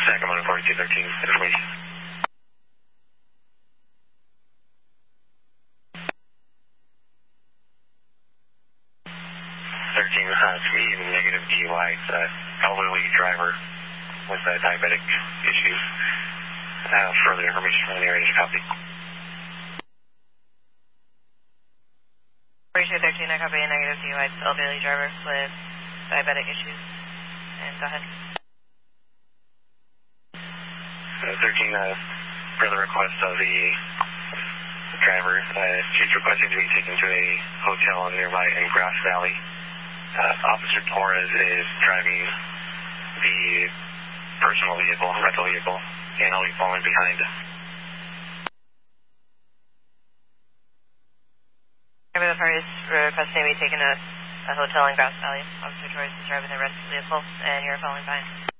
Sacramento 4213, information. 13, negative DUI. It's an elderly driver with diabetic issues. Further information from the area to copy. 4213, I copy a negative DUI. It's elderly driver with diabetic issues. And go ahead. 13, per the request of the driver, she's requesting to be taken to a hotel nearby in Grass Valley. Officer Torres is driving the personal vehicle, rental vehicle, and I'll be following behind. The party is requesting to be taken to a hotel in Grass Valley. Officer Torres is driving the rental vehicle, and you're following behind.